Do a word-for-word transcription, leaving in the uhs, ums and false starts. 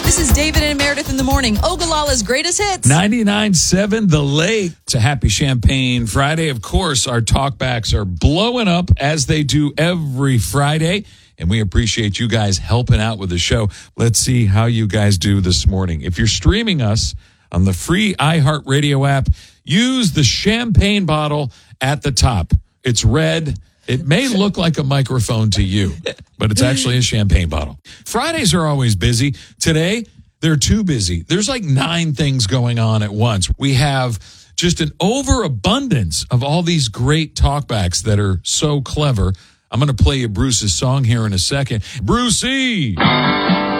This is David and Meredith in the morning. Ogallala's greatest hits. ninety-nine point seven The Lake. It's a happy Champagne Friday. Of course, our talkbacks are blowing up as they do every Friday. And we appreciate you guys helping out with the show. Let's see how you guys do this morning. If you're streaming us on the free iHeartRadio app, use the champagne bottle at the top. It's red. It may look like a microphone to you, but it's actually a champagne bottle. Fridays are always busy. Today, they're too busy. There's like nine things going on at once. We have just an overabundance of all these great talkbacks that are so clever. I'm going to play you Bruce's song here in a second. Brucey!